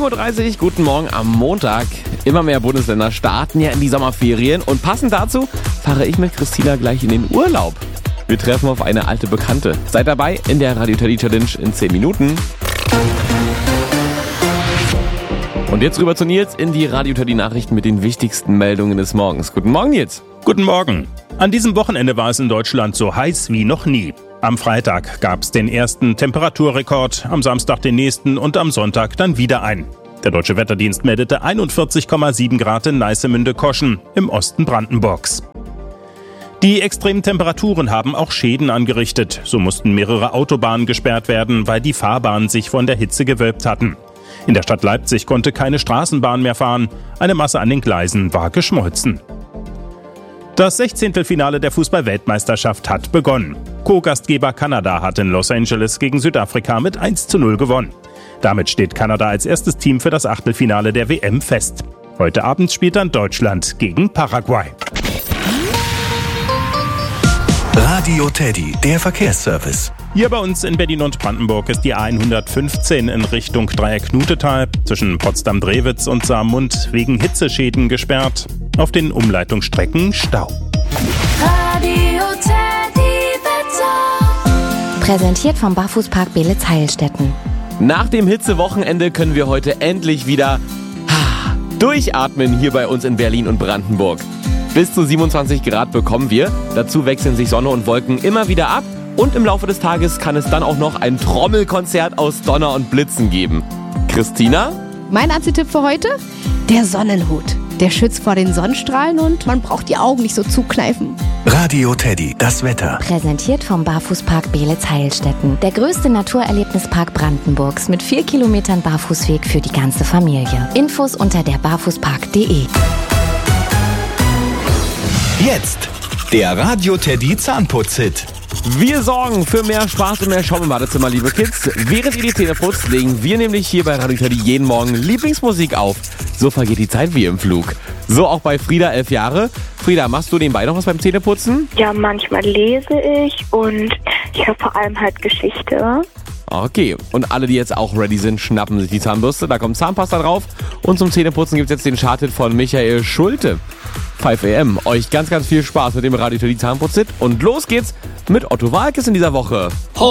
7.30 Uhr, guten Morgen am Montag. Immer mehr Bundesländer starten ja in die Sommerferien und passend dazu fahre ich mit Christina gleich in den Urlaub. Wir treffen auf eine alte Bekannte. Seid dabei in der Radio Teddy Challenge in 10 Minuten. Und jetzt rüber zu Nils in die Radio Teddy Nachrichten mit den wichtigsten Meldungen des Morgens. Guten Morgen, Nils. Guten Morgen. An diesem Wochenende war es in Deutschland so heiß wie noch nie. Am Freitag gab es den ersten Temperaturrekord, am Samstag den nächsten und am Sonntag dann wieder einen. Der Deutsche Wetterdienst meldete 41,7 Grad in Neissemünde-Koschen im Osten Brandenburgs. Die extremen Temperaturen haben auch Schäden angerichtet. So mussten mehrere Autobahnen gesperrt werden, weil die Fahrbahnen sich von der Hitze gewölbt hatten. In der Stadt Leipzig konnte keine Straßenbahn mehr fahren. Eine Masse an den Gleisen war geschmolzen. Das 16. Finale der Fußball-Weltmeisterschaft hat begonnen. Co-Gastgeber Kanada hat in Los Angeles gegen Südafrika mit 1:0 gewonnen. Damit steht Kanada als erstes Team für das Achtelfinale der WM fest. Heute Abend spielt dann Deutschland gegen Paraguay. Radio Teddy, der Verkehrsservice. Hier bei uns in Berlin und Brandenburg ist die A115 in Richtung Dreieck-Knutetal zwischen Potsdam-Drewitz und Saarmund wegen Hitzeschäden gesperrt. Auf den Umleitungsstrecken Stau. Radio Teddy Wetter. Präsentiert vom Barfußpark Beelitz-Heilstätten. Nach dem Hitzewochenende können wir heute endlich wieder durchatmen hier bei uns in Berlin und Brandenburg. Bis zu 27 Grad bekommen wir. Dazu wechseln sich Sonne und Wolken immer wieder ab. Und im Laufe des Tages kann es dann auch noch ein Trommelkonzert aus Donner und Blitzen geben. Christina? Mein Anzitipp für heute? Der Sonnenhut. Der schützt vor den Sonnenstrahlen und man braucht die Augen nicht so zukneifen. Radio Teddy, das Wetter. Präsentiert vom Barfußpark Beelitz-Heilstätten. Der größte Naturerlebnispark Brandenburgs mit 4 Kilometern Barfußweg für die ganze Familie. Infos unter der barfußpark.de. Jetzt der Radio Teddy Zahnputz-Hit. Wir sorgen für mehr Spaß und mehr Schaum im Badezimmer, liebe Kids. Während ihr die Zähne putzt, legen wir nämlich hier bei Radio Teddy jeden Morgen Lieblingsmusik auf. So vergeht die Zeit wie im Flug. So auch bei Frieda, 11 Jahre. Frieda, machst du nebenbei noch was beim Zähneputzen? Ja, manchmal lese ich und ich höre vor allem halt Geschichte. Okay, und alle, die jetzt auch ready sind, schnappen sich die Zahnbürste. Da kommt Zahnpasta drauf. Und zum Zähneputzen gibt es jetzt den Charthit von Michael Schulte. 5 AM. Euch ganz, ganz viel Spaß mit dem Radio Teddy Zahnputz-Hit. Und los geht's mit Otto Walkes in dieser Woche.